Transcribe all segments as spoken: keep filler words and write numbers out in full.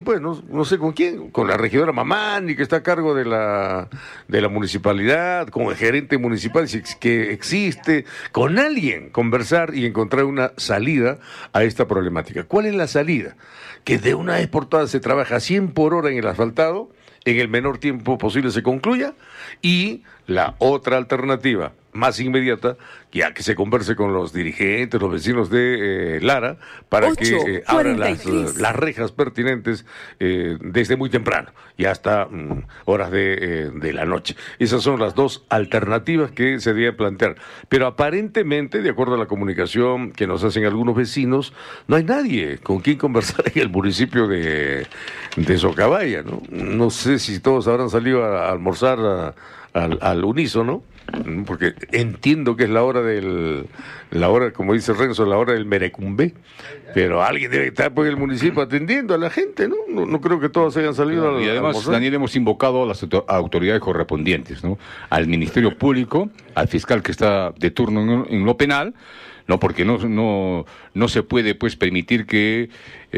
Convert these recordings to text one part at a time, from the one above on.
pues, no, no sé con quién, con la regidora Mamani, que está a cargo de la, de la municipalidad, con el gerente municipal si ex- que existe, con alguien, conversar y encontrar una salida a esta problemática. ¿Cuál es la salida? Que de una vez por todas se trabaja a cien por hora en el asfaltado, en el menor tiempo posible se concluya, y la otra alternativa, más inmediata, ya que se converse con los dirigentes, los vecinos de eh, Lara, para que eh, abran las, las rejas pertinentes eh, desde muy temprano y hasta mm, horas de, eh, de la noche. Esas son las dos alternativas que se deben plantear. Pero aparentemente, de acuerdo a la comunicación que nos hacen algunos vecinos, no hay nadie con quien conversar en el municipio de, de Socabaya, ¿no? No sé si todos habrán salido a, a almorzar a, al, al unísono, porque entiendo que es la hora del, la hora, como dice Renzo, la hora del merecumbe, pero alguien debe estar por el municipio atendiendo a la gente, ¿no? No, no creo que todos hayan salido a, y además, almorzar. Daniel, hemos invocado a las auto- autoridades correspondientes, ¿no? Al Ministerio Público, al fiscal que está de turno en, en lo penal, no, porque no, no, no se puede pues permitir que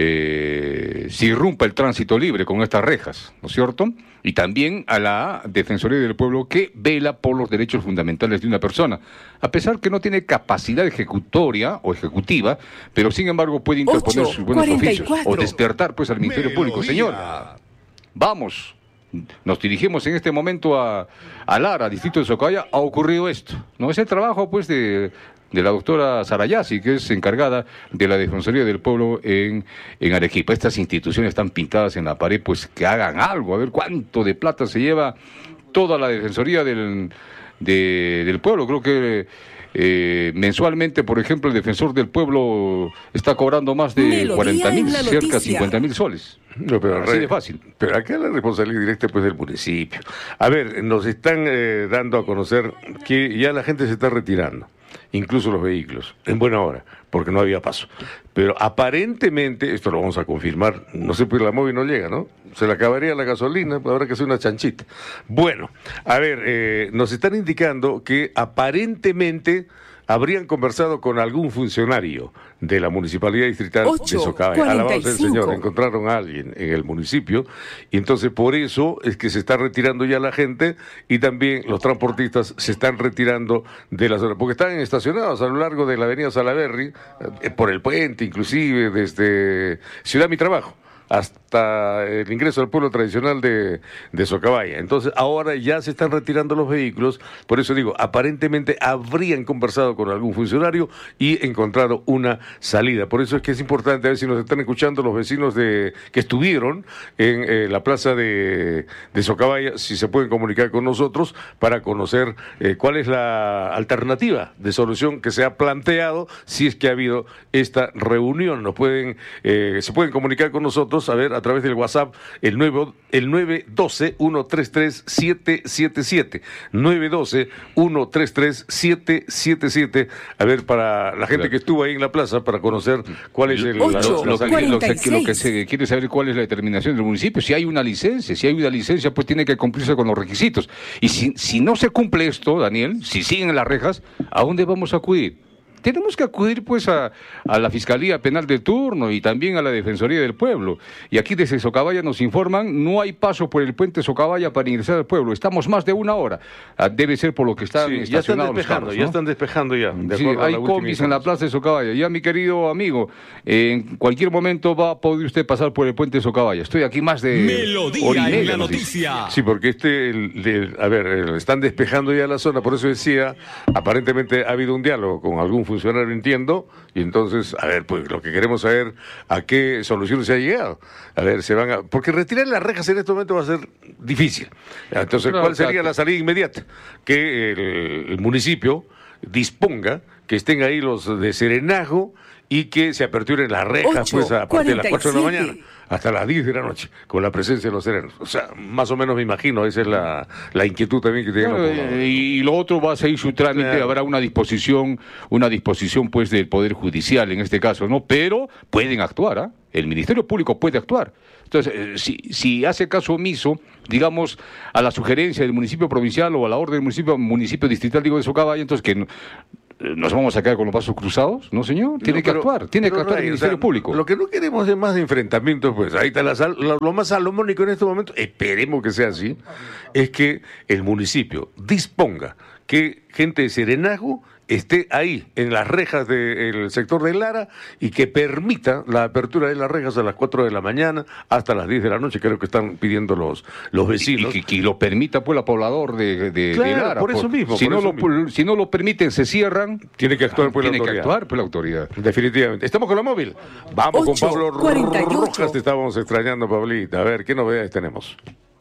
eh, se irrumpa el tránsito libre con estas rejas, ¿no es cierto? Y también a la Defensoría del Pueblo, que vela por los derechos fundamentales de una persona, a pesar que no tiene capacidad ejecutoria o ejecutiva, pero sin embargo puede interponer sus buenos oficios o despertar pues al Ministerio Público. Señor, vamos, nos dirigimos en este momento a, a Lara, distrito de Socabaya, ha ocurrido esto, ¿no? Es el trabajo pues de... de la doctora Sarayasi, que es encargada de la Defensoría del Pueblo en, en Arequipa. Estas instituciones están pintadas en la pared, pues que hagan algo, a ver cuánto de plata se lleva toda la Defensoría del, de, del Pueblo. Creo que eh, mensualmente, por ejemplo, el Defensor del Pueblo está cobrando más de cuarenta mil, cerca de cincuenta mil soles. No, pero así re, de fácil. Pero acá la responsabilidad directa pues del municipio. A ver, nos están eh, dando a conocer que ya la gente se está retirando, incluso los vehículos, en buena hora, porque no había paso. Pero aparentemente, esto lo vamos a confirmar, no sé, pues la móvil no llega, ¿no? Se le acabaría la gasolina, habrá que hacer una chanchita. Bueno, a ver, eh, nos están indicando que aparentemente habrían conversado con algún funcionario de la Municipalidad Distrital de Socabaya. Alabado sea el Señor, encontraron a alguien en el municipio, y entonces por eso es que se está retirando ya la gente, y también los transportistas se están retirando de la zona, porque están estacionados a lo largo de la avenida Salaberry, eh, por el puente, inclusive desde Ciudad Mi Trabajo hasta el ingreso al pueblo tradicional de, de Socabaya. Entonces, ahora ya se están retirando los vehículos, por eso digo, aparentemente habrían conversado con algún funcionario y encontrado una salida. Por eso es que es importante, a ver si nos están escuchando los vecinos de que estuvieron en eh, la plaza de, de Socabaya, si se pueden comunicar con nosotros para conocer eh, cuál es la alternativa de solución que se ha planteado, si es que ha habido esta reunión. Nos pueden, eh, se pueden comunicar con nosotros, a ver, a través del WhatsApp, el nueve, el nueve uno dos, uno tres tres, siete siete siete, nueve uno dos, uno tres tres, siete siete siete, a ver, para la gente claro. que estuvo ahí en la plaza, para conocer cuál es el... ocho, lo, lo, que, lo, que, lo que se quiere saber cuál es la determinación del municipio, si hay una licencia, si hay una licencia, pues tiene que cumplirse con los requisitos. Y si, si no se cumple esto, Daniel, si siguen las rejas, ¿a dónde vamos a acudir? Tenemos que acudir pues a, a la Fiscalía Penal de turno y también a la Defensoría del Pueblo. Y aquí desde Socabaya nos informan, no hay paso por el puente Socabaya para ingresar al pueblo. Estamos más de una hora. Ah, debe ser por lo que están sí, estacionados ya están despejando, los carros, ¿no? Ya están despejando ya. De sí, hay combis en la plaza de Socabaya. Ya, mi querido amigo, eh, en cualquier momento va a poder usted pasar por el puente Socabaya. Estoy aquí más de Melodía hora y media, en la no sé. noticia. Sí, porque este, el, el, a ver, el, están despejando ya la zona, por eso decía, aparentemente ha habido un diálogo con algún funcionario, entiendo. Y entonces, a ver, pues lo que queremos saber, a qué solución se ha llegado. A ver, se van a... Porque retirar las rejas en este momento va a ser difícil. Entonces, claro, ¿cuál sería la salida inmediata? Que el, el municipio disponga que estén ahí los de serenajo y que se aperturen las rejas pues a partir de las cuatro de la mañana hasta las diez de la noche, con la presencia de los serenos. O sea, más o menos me imagino, esa es la, la inquietud también que tienen. Claro, los... y, y lo otro va a seguir su trámite, claro. Habrá una disposición, una disposición pues del Poder Judicial en este caso, ¿no? Pero pueden actuar, ¿ah? ¿eh? El Ministerio Público puede actuar. Entonces, eh, si, si hace caso omiso, digamos, a la sugerencia del municipio provincial o a la orden del municipio, municipio distrital, digo, de Socabaya, entonces que... ¿nos vamos a quedar con los brazos cruzados? No, señor, tiene No, que pero- actuar, tiene que pero, actuar el Ray, Ministerio o sea, Público. Lo que no queremos es más de enfrentamientos, pues ahí está la sal- lo, lo más salomónico en este momento, esperemos que sea así, es que el municipio disponga que gente de Serenazgo esté ahí, en las rejas del sector de Lara, y que permita la apertura de las rejas a las cuatro de la mañana hasta las diez de la noche, creo que están pidiendo los, los Y vecinos. que, que lo permita pues el poblador de, de, Claro, de Lara. por eso mismo, Si, por no eso lo, mismo. si no lo permiten, se cierran. Tiene que actuar pues la Tiene que autoridad. actuar pues la autoridad. Definitivamente. Estamos con la móvil. Vamos ocho, con Pablo cuarenta y ocho. Rojas, te estábamos extrañando, Pablita. A ver, ¿qué novedades tenemos?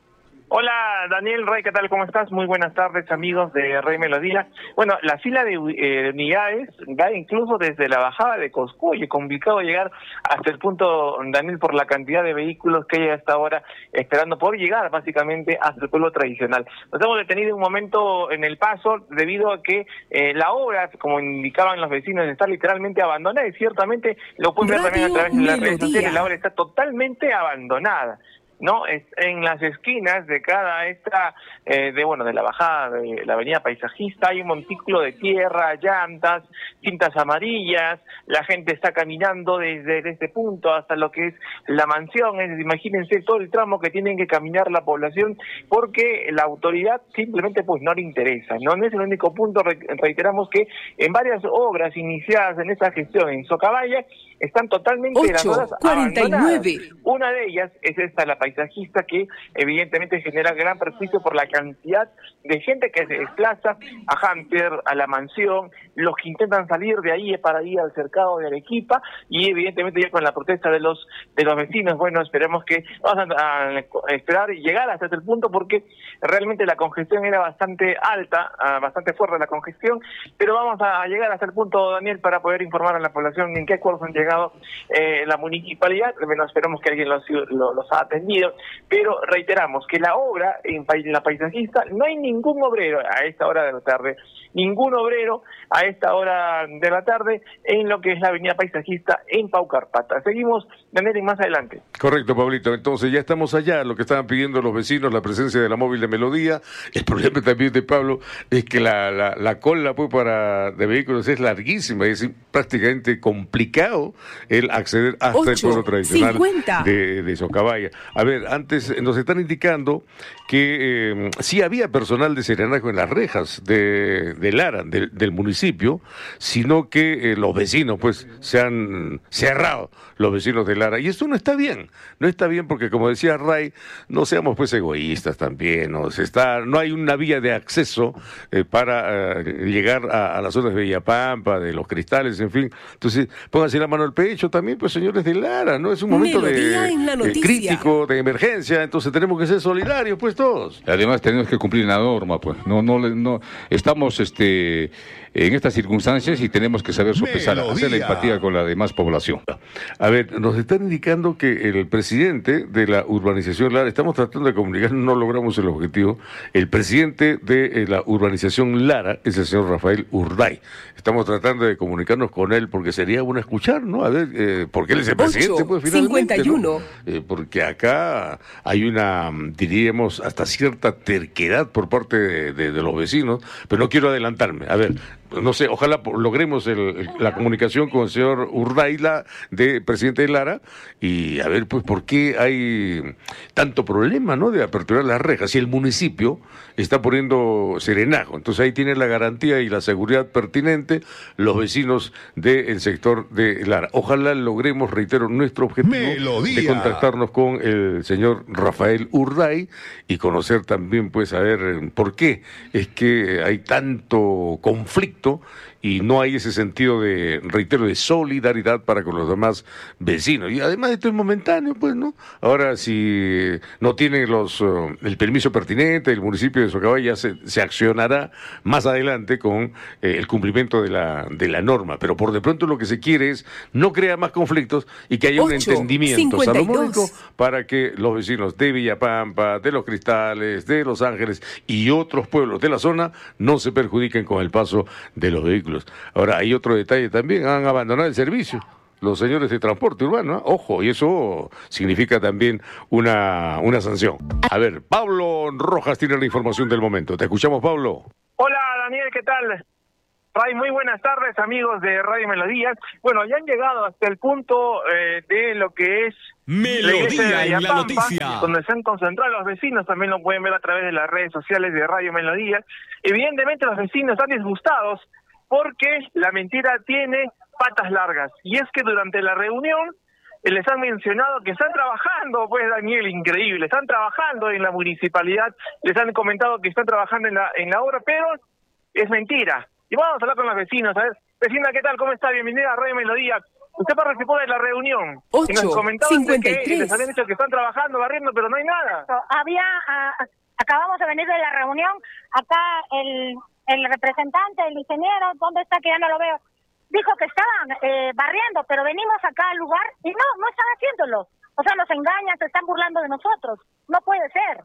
Hola Daniel, Ray, ¿qué tal? ¿Cómo estás? Muy buenas tardes, amigos de Rey Melodía. Bueno, la fila de eh, unidades va incluso desde la bajada de Coscoy, complicado llegar hasta el punto, Daniel, por la cantidad de vehículos que hay hasta ahora esperando por llegar básicamente hasta el pueblo tradicional. Nos hemos detenido un momento en el paso debido a que eh, la obra, como indicaban los vecinos, está literalmente abandonada y ciertamente lo pueden ver también a través de las redes sociales, la obra está totalmente abandonada. No, es en las esquinas de cada esta, eh, de bueno, de la bajada de la avenida Paisajista, hay un montículo de tierra, llantas, cintas amarillas, la gente está caminando desde este punto hasta lo que es la mansión, es, imagínense todo el tramo que tienen que caminar la población, porque la autoridad simplemente pues no le interesa, no, no es el único punto, re reiteramos que en varias obras iniciadas en esta gestión en Socabaya, están totalmente las obras cuarenta y nueve. abandonadas. Una de ellas es esta, la paisajista, que evidentemente genera gran perjuicio por la cantidad de gente que se desplaza a Hunter, a la mansión, los que intentan salir de ahí para ir al cercado de Arequipa, y evidentemente ya con la protesta de los de los vecinos, bueno, esperemos que vamos a, a esperar y llegar hasta este punto, porque realmente la congestión era bastante alta, uh, bastante fuerte la congestión, pero vamos a llegar hasta el punto, Daniel, para poder informar a la población en qué acuerdos han llegado eh, la municipalidad. Bueno, esperamos que alguien los, los, los ha atendido, pero reiteramos que la obra en, en la paisajista no hay ningún obrero a esta hora de la tarde, ningún obrero a esta hora de la tarde en lo que es la avenida paisajista en Paucarpata. Seguimos, Daniel, más adelante. Correcto, Pablito. Entonces ya estamos allá, lo que estaban pidiendo los vecinos, la presencia de la móvil de Melodía. El problema también de Pablo es que la, la, la cola pues para de vehículos es larguísima, es prácticamente complicado el acceder hasta ocho, el pueblo tradicional cincuenta. de, de Socabaya. A ver, antes nos están indicando que eh, sí había personal de Serenazgo en las rejas de, de Lara, de, del municipio, sino que eh, los vecinos pues se han cerrado, los vecinos de Lara, y esto no está bien, no está bien porque, como decía Ray, no seamos pues egoístas también, no, se está, no hay una vía de acceso eh, para eh, llegar a, a las zonas de Villapampa, de Los Cristales, en fin. Entonces, pónganse la mano al pecho también, pues señores de Lara, ¿no? Es un momento Melodía de, en la eh, noticia. crítico, de emergencia, entonces tenemos que ser solidarios, pues todos. Además tenemos que cumplir la norma, pues. No, no, le- no. Estamos, este, en estas circunstancias y tenemos que saber sopesar, Melodía. hacer la empatía con la demás población. A ver, nos están indicando que el presidente de la urbanización Lara, estamos tratando de comunicar, no logramos el objetivo, el presidente de eh, la urbanización Lara es el señor Rafael Urday. Estamos tratando de comunicarnos con él porque sería bueno escuchar, ¿no? A ver, eh, porque él es el presidente, ocho, pues finalmente, cincuenta y uno. ¿no? Eh, porque acá hay una, diríamos, hasta cierta terquedad por parte de, de- de los vecinos, pero no quiero adelantarme. A ver, no sé, ojalá po- logremos el- el- la comunicación con el señor Urdaila, de presidente de Lara, y a ver, pues, por qué hay tanto problema, ¿no?, de aperturar las rejas, si el municipio está poniendo Serenazgo. Entonces ahí tiene la garantía y la seguridad pertinente los vecinos del sector de Lara. Ojalá logremos, reitero, nuestro objetivo Melodía. de contactarnos con el señor Rafael Urday y conocer también, pues, a ver, por qué es que hay tanto conflicto y no hay ese sentido de, reitero, de solidaridad para con los demás vecinos. Y además esto es momentáneo, pues, ¿no? Ahora, si no tienen los uh, el permiso pertinente, el municipio de Socabaya se, se accionará más adelante con eh, el cumplimiento de la, de la norma. Pero por de pronto lo que se quiere es no crear más conflictos y que haya un ocho, entendimiento cincuenta y dos. salomónico para que los vecinos de Villapampa, de Los Cristales, de Los Ángeles y otros pueblos de la zona no se perjudiquen con el paso de los vehículos. Ahora, hay otro detalle también, han abandonado el servicio los señores de transporte urbano, ¿eh? Ojo, y eso significa también una, una sanción. A ver, Pablo Rojas tiene la información del momento. Te escuchamos, Pablo. Hola, Daniel, ¿qué tal? Ray, muy buenas tardes, amigos de Radio Melodías. Bueno, ya han llegado hasta el punto eh, de lo que es Melodía la en la noticia, donde se han concentrado los vecinos. También lo pueden ver a través de las redes sociales de Radio Melodías. Evidentemente los vecinos están disgustados porque la mentira tiene patas largas. Y es que durante la reunión les han mencionado que están trabajando, pues Daniel, increíble, están trabajando en la municipalidad, les han comentado que están trabajando en la, en la obra, pero es mentira. Y vamos a hablar con los vecinos, a ver. Vecina, ¿qué tal? ¿Cómo está? Bienvenida a Radio Melodía. Usted participó de la reunión. ocho y nos comentaban cincuenta y de que tres. les habían dicho que están trabajando, barriendo, pero no hay nada. Había, a, acabamos de venir de la reunión, acá el, el representante, el ingeniero, ¿dónde está? Que ya no lo veo. Dijo que estaban eh, barriendo, pero venimos acá al lugar y no, no están haciéndolo. O sea, nos engañan, se están burlando de nosotros. No puede ser.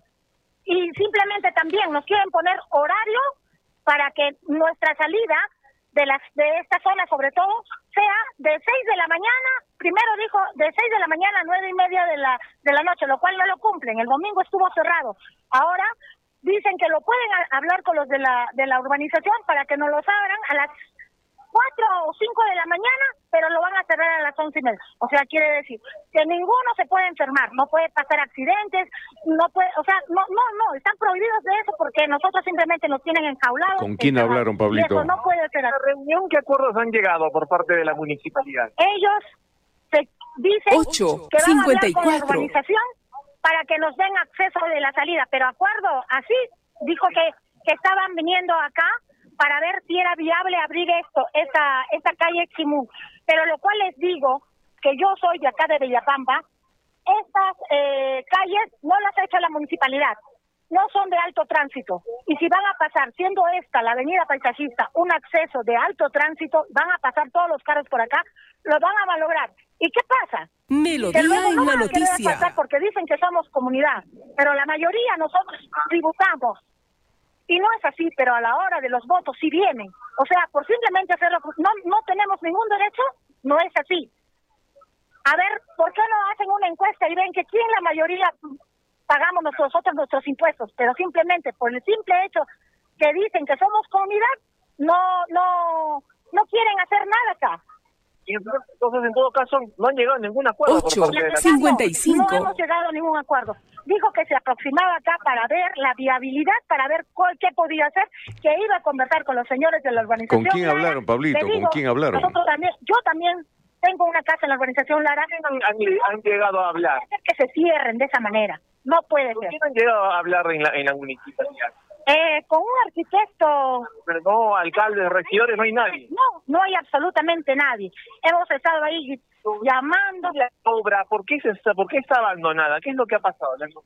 Y simplemente también nos quieren poner horario para que nuestra salida de las de esta zona, sobre todo, sea de seis de la mañana. Primero dijo de seis de la mañana a nueve y media de la de la noche, lo cual no lo cumplen. El domingo estuvo cerrado. Ahora dicen que lo pueden a, hablar con los de la de la urbanización para que nos los abran a las cuatro o cinco de la mañana, pero lo van a cerrar a las once y media. O sea, quiere decir que ninguno se puede enfermar, no puede pasar accidentes, no puede, o sea, no, no, no, están prohibidos de eso porque nosotros simplemente nos tienen enjaulados. ¿Con quién encerrados. hablaron, Pablito? Y eso no puede ser. ¿La reunión qué acuerdos han llegado por parte de la municipalidad? Ellos se dicen ocho que van a hablar cincuenta y con la cuatro. urbanización para que nos den acceso de la salida, pero acuerdo así, dijo que, que estaban viniendo acá para ver si era viable abrir esto, esta esta calle Chimú. Pero lo cual les digo, que yo soy de acá de Villapampa, estas eh, calles no las ha hecho la municipalidad, no son de alto tránsito. Y si van a pasar, siendo esta, la avenida paisajista, un acceso de alto tránsito, van a pasar todos los carros por acá, lo van a malograr. ¿Y qué pasa? Melodía Que luego en no la van a querer noticia. pasar porque dicen que somos comunidad, pero la mayoría nosotros tributamos. Y no es así, pero a la hora de los votos sí vienen. O sea, por simplemente hacerlo, no no tenemos ningún derecho, no es así. A ver, ¿por qué no hacen una encuesta y ven que quién la mayoría pagamos nosotros nuestros impuestos? Pero simplemente por el simple hecho que dicen que somos comunidad, no no no quieren hacer nada acá. Y entonces, en todo caso, no han llegado a ningún acuerdo ocho por parte de la cincuenta y cinco. No hemos llegado a ningún acuerdo. Dijo que se aproximaba acá para ver la viabilidad, para ver cuál, qué podía hacer, que iba a conversar con los señores de la urbanización. ¿Con quién Lara. hablaron, Pablito? Le ¿Con digo, quién hablaron? Nosotros también, yo también tengo una casa en la urbanización Lara. han, han, han llegado a hablar. No puede ser que se cierren de esa manera. No puede ¿Con ser. quién han llegado a hablar en la, en la municipalidad? Eh, con un arquitecto. Pero no, alcaldes, regidores, no hay nadie. No, no hay absolutamente nadie. Hemos estado ahí llamando. La obra, ¿por qué, se está, ¿por qué está abandonada? ¿Qué es lo que ha pasado? ¿La-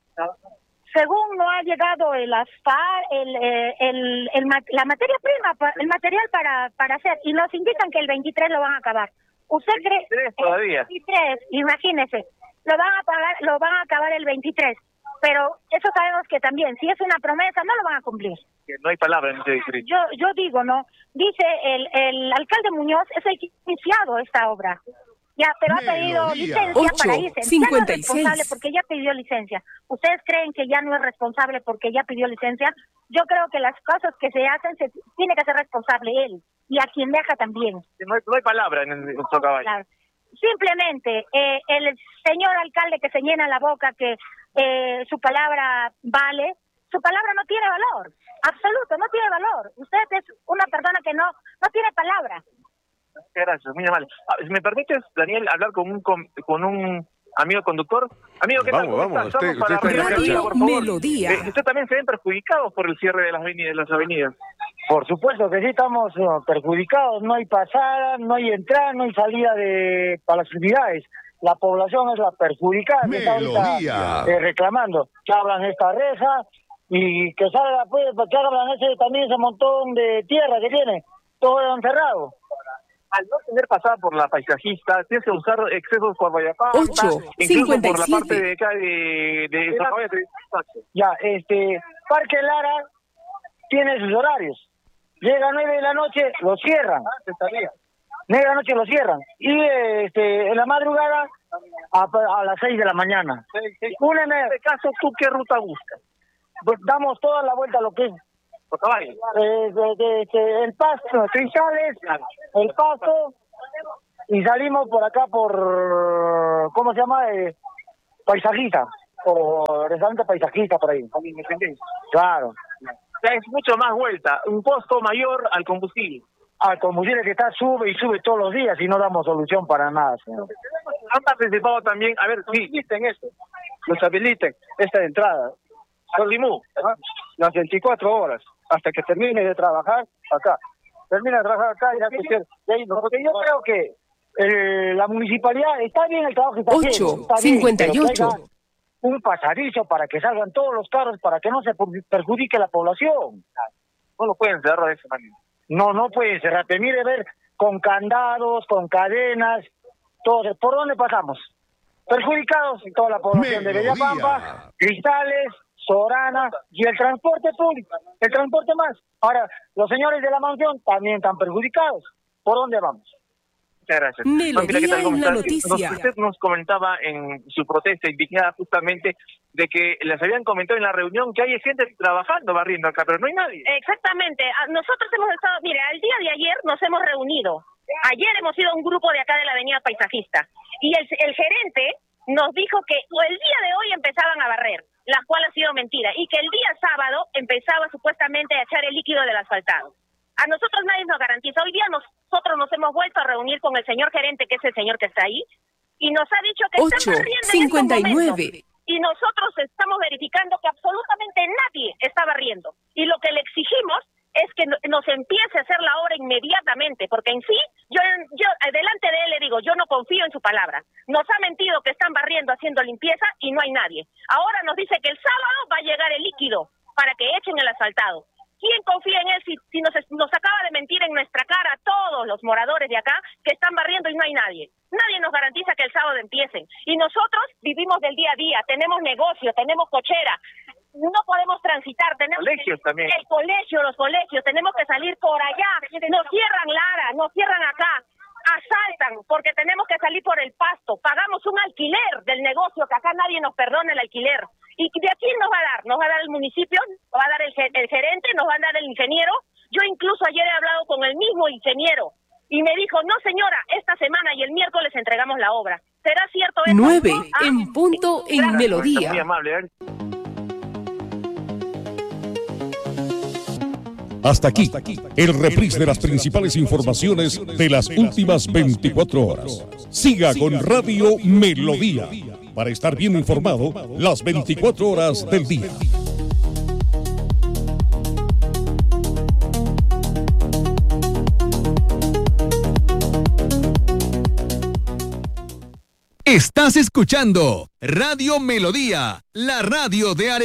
Según no ha llegado el asfal, el, eh, el, el, ma- la materia prima, pa- el material para para hacer, y nos indican que el veintitrés lo van a acabar. ¿Usted cree? veintitrés todavía. El veintitrés, imagínese, lo van a pagar, lo van a acabar el veintitrés. Pero eso sabemos que también, si es una promesa, no lo van a cumplir. Que no hay palabra en ese distrito. Yo yo digo, ¿no? Dice el, el alcalde Muñoz, es el que ha iniciado esta obra. Ya, pero ha pedido Melodía. licencia para ocho irse. cincuenta y Ya no es responsable seis. porque ya pidió licencia. ¿Ustedes creen que ya no es responsable porque ya pidió licencia? Yo creo que las cosas que se hacen se tiene que ser responsable él y a quien deja también. Que No hay, no hay palabra en el Socavallo. Claro. Simplemente eh, el señor alcalde que se llena la boca que eh, su palabra vale, su palabra no tiene valor, absoluto, no tiene valor. Usted es una persona que no no tiene palabra. Gracias, muy amable. Ah, si ¿Me permites, Daniel, hablar con un con, con un amigo conductor? Amigo, ¿qué tal? Vamos, ¿Cómo vamos, está? usted- Estamos para usted está en la Radio cancha. por favor. Melodía. Eh, ¿Usted también se ven perjudicados por el cierre de las avenidas? De las avenidas? Por supuesto que sí estamos eh, perjudicados, no hay pasada, no hay entrada, no hay salida de para las unidades. La población es la perjudicada que está ahorita Melodía. eh, reclamando. Que hablan esta reja y que salga, pues, que hablan ese también ese montón de tierra que tiene, todo encerrado. Al no tener pasada por la paisajista, tienes que usar excesos por Vallapampa, ocho incluso cincuenta y por la siete. parte de acá de, de Socavallo. Ya, este, Parque Lara tiene sus horarios. Llega a nueve de la noche, lo cierran. nueve de la noche lo cierran. Y este, en la madrugada a, a las seis de la mañana. En este caso, ¿tú qué ruta buscas? Pues damos toda la vuelta a lo que es Por caballo. Eh, de, de- de- el Pasto, Cristales, el Pasto, y salimos por acá por, ¿cómo se llama? Eh, Paisajista, o restaurante Paisajista por ahí. Claro. O sea, es mucho más vuelta, un costo mayor al combustible. Al combustible que está sube y sube todos los días y no damos solución para nada, señor. Han participado también, a ver, sí, habiliten esto, nos habiliten esta entrada, Solimú. ¿ah? Las veinticuatro horas, hasta que termine de trabajar acá. Termina de trabajar acá y ya que usted- de ahí no- Porque yo creo que eh, la municipalidad está bien el trabajo que está haciendo. ocho está bien, cincuenta y pero que ocho. haya un pasadizo para que salgan todos los carros, para que no se per- perjudique la población. No lo pueden cerrar de esa manera. No, no puede cerrar. Te mire ver con candados, con cadenas, todo. ¿Por dónde pasamos? Perjudicados toda la población de Melodía. Bellapampa, Cristales, Sorana y el transporte público, el transporte más. Ahora, los señores de la mansión también están perjudicados. ¿Por dónde vamos? Muchas gracias. Melodía Pampita, ¿qué tal? en ¿Cómo la estás? noticia. Nos- Usted nos comentaba en su protesta indignada justamente de que les habían comentado en la reunión que hay gente trabajando, barriendo acá, pero no hay nadie. Exactamente. A- Nosotros hemos estado, mire, al día de ayer nos hemos reunido. Ayer hemos ido a un grupo de acá de la Avenida Paisajista y el, el gerente nos dijo que el día de hoy empezaban a barrer, la cual ha sido mentira, y que el día sábado empezaba supuestamente a echar el líquido del asfaltado. A nosotros nadie nos garantiza. Hoy día nosotros nos hemos vuelto a reunir con el señor gerente, que es el señor que está ahí, y nos ha dicho que ocho están barriendo cincuenta y en estos nueve. momentos. Y nosotros estamos verificando que absolutamente nadie está barriendo. Y lo que le exigimos es que no- nos empiece a hacer la obra inmediatamente, porque en sí, yo, yo delante de él le digo, yo no confío en su palabra. Nos ha mentido que están barriendo, haciendo limpieza y no hay nadie. Ahora nos dice que el sábado va a llegar el líquido para que echen el asfaltado. ¿Quién confía en él si, si nos, nos acaba de mentir en nuestra cara a todos los moradores de acá que están barriendo y no hay nadie? Nadie nos garantiza que el sábado empiecen. Y nosotros vivimos del día a día, tenemos negocio, tenemos cochera, no podemos transitar, tenemos Colegios el, también. el colegio, los colegios, tenemos que salir por allá, nos cierran Lara, nos cierran acá, asaltan porque tenemos que salir por el pasto, pagamos un alquiler del negocio que acá nadie nos perdona el alquiler. ¿Y de a quién nos va a dar? ¿Nos va a dar el municipio? ¿Nos va a dar el, el gerente? ¿Nos va a dar el ingeniero? Yo incluso ayer he hablado con el mismo ingeniero y me dijo, no señora, esta semana y el miércoles entregamos la obra. ¿Será cierto eso? nueve Ah, en punto en gracias. Muy Melodía. amable, ¿eh? Hasta aquí, el reprise de las principales informaciones de las últimas veinticuatro horas. Siga con Radio Melodía para estar bien informado las veinticuatro horas del día. Estás escuchando Radio Melodía, la radio de Are